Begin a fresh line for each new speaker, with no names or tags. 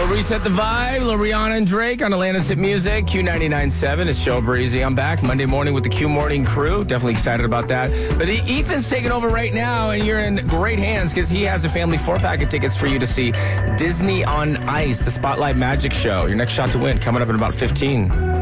We'll reset the vibe. Lil Rihanna and Drake on Atlanta's Hit Music. Q99.7. It's Joe Breezy. I'm back Monday morning with the Q Morning crew. Definitely excited about that. But Ethan's taking over right now, and you're in great hands because he has a family 4-pack of tickets for you to see Disney on Ice, the Spotlight Magic Show. Your next shot to win coming up in about 15.